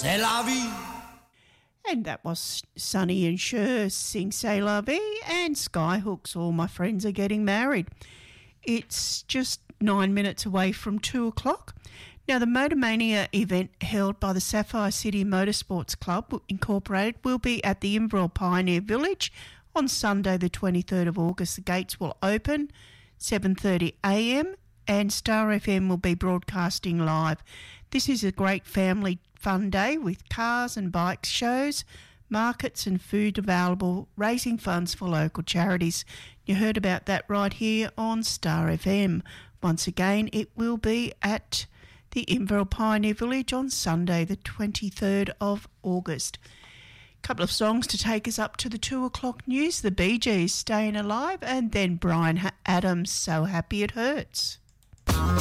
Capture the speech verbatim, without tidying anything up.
C'est la vie. And that was Sonny and Cher sing C'est La Vie, and Skyhooks, All My Friends Are Getting Married. It's just nine minutes away from two o'clock. Now, the Motormania event held by the Sapphire City Motorsports Club Incorporated will be at the Inverell Pioneer Village on Sunday the twenty-third of August. The gates will open seven thirty a m and Star F M will be broadcasting live. This is a great family fun day with cars and bike shows, markets and food available, raising funds for local charities. You heard about that right here on Star F M. Once again, it will be at the Inverell Pioneer Village on Sunday the twenty-third of August. A couple of songs to take us up to the two o'clock news. The Bee Gees, Staying Alive, and then Bryan Adams, So Happy It Hurts.